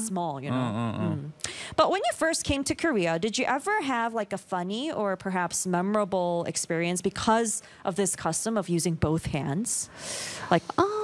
small, you know. But when you first came to Korea, did you ever have like a funny or perhaps memorable experience because of this custom of using both hands? Like,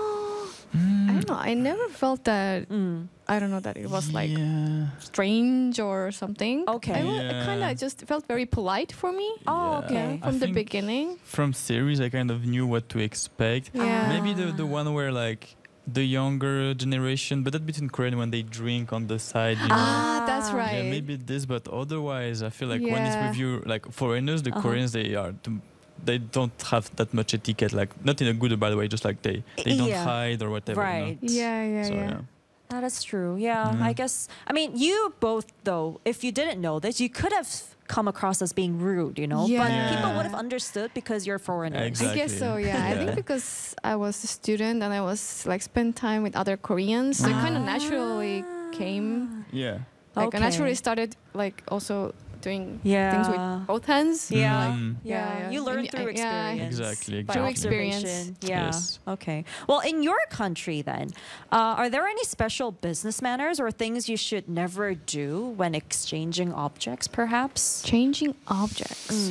I don't know. I never felt that. I don't know that it was like strange or something. Okay. It kind of just felt very polite for me. oh, okay. From the beginning. From series, I kind of knew what to expect. Yeah. Maybe the one where like the younger generation, but that between Korean when they drink on the side, you know. That's right. Yeah, maybe this, but otherwise, I feel like when it's with you, like foreigners, the Koreans, they don't have that much etiquette, like not in a good or bad way, just like they don't hide or whatever. Right. You know? Yeah. That is true. Yeah, I guess. I mean, you both, though, if you didn't know this, you could have come across as being rude, you know? But people would have understood because you're foreigners. Exactly. I guess so, yeah. I think because I was a student and I was like spend time with other Koreans, so it kind of naturally came. Yeah. Like I naturally started like also doing things with both hands. Yeah. You learn through experience. Exactly. By experience. Yeah. Yes. Okay. Well, in your country then, are there any special business manners or things you should never do when exchanging objects, perhaps? Changing objects.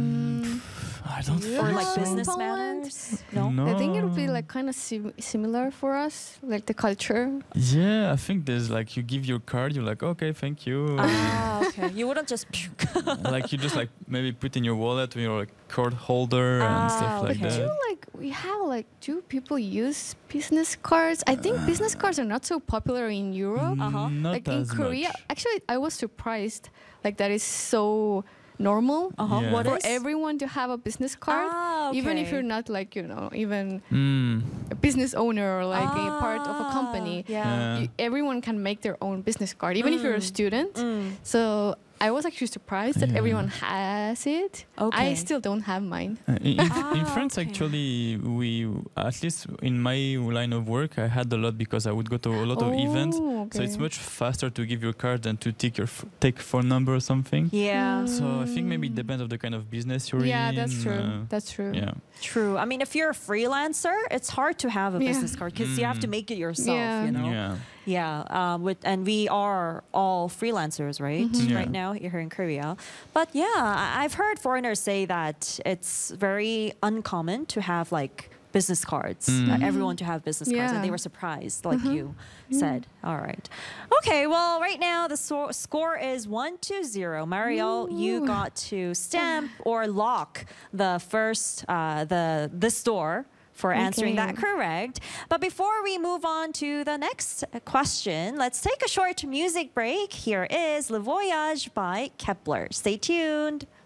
I don't think Or like so. business Poland? manners? No? No. I think it would be like kind of similar for us, like the culture. Yeah, I think there's like you give your card, you're like, okay, thank you. Okay. You wouldn't just puke. Like you just like maybe put in your wallet with your like card holder and stuff like okay. that. Do people use business cards? I think business cards are not so popular in Europe. Not Like in as Korea, much. actually, I was surprised. Like that is so normal Yeah. What for is? everyone to have a business card, even if you're not like even a business owner or like a part of a company. Yeah. Everyone can make their own business card, even if you're a student. So I was actually surprised that everyone has it. Okay. I still don't have mine. In France, actually, we at least in my line of work, I had a lot because I would go to a lot of events. So it's much faster to give your card than to take phone number or something. Yeah. So I think maybe it depends of the kind of business you're in. Yeah, that's true. That's true. Yeah. True. I mean, if you're a freelancer, it's hard to have a business card because you have to make it yourself, you know? Yeah. Yeah, and we are all freelancers, right? Right now here in Korea. But yeah, I've heard foreigners say that it's very uncommon to have like business cards, everyone to have business cards, and they were surprised, like you said. All right. Okay, well, right now the score is 1-0. Mariel, you got to stamp or lock the first, the store for answering that correct. But before we move on to the next question, let's take a short music break. Here is Le Voyage by Kepler. Stay tuned.